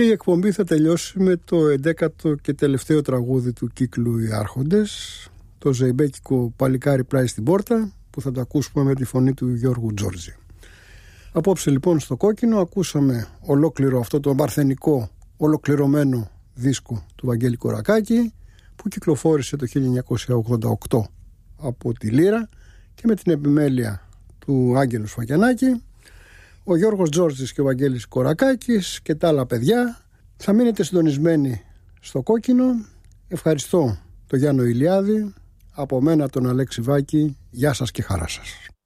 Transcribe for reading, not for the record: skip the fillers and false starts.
Και η εκπομπή θα τελειώσει με το 11ο και τελευταίο τραγούδι του κύκλου «Οι Άρχοντες», το ζεϊμπέκικο «Παλικάρι πλάι στην πόρτα», που θα το ακούσουμε με τη φωνή του Γιώργου Τζόρτζη. Απόψε λοιπόν στο Κόκκινο ακούσαμε ολόκληρο αυτό το παρθενικό ολοκληρωμένο δίσκο του Βαγγέλη Κορακάκη, που κυκλοφόρησε το 1988 από τη Λύρα και με την επιμέλεια του Άγγελου Σφακιανάκη. Ο Γιώργος Τζόρτζης και ο Βαγγέλης Κορακάκης και τα άλλα παιδιά. Θα μείνετε συντονισμένοι στο Κόκκινο. Ευχαριστώ τον Γιάννο Ηλιάδη. Από μένα τον Αλέξη Βάκη. Γεια σας και χαρά σας.